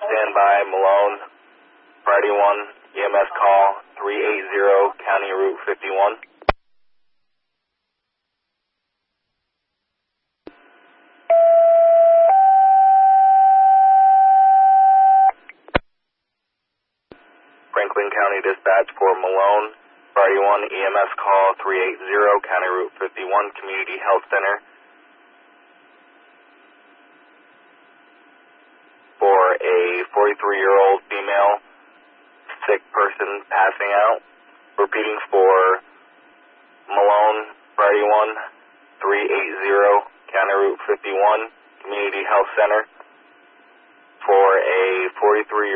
Stand by, Malone, Friday 1, EMS call 380, County Route 51. Franklin County Dispatch for Malone, Friday 1, EMS call 380, County Route 51, Community Health Center. For a 43-year-old female, sick person passing out. Repeating for Malone, Friday 1, 380, County Route 51, Community Health Center. For a 43-year-old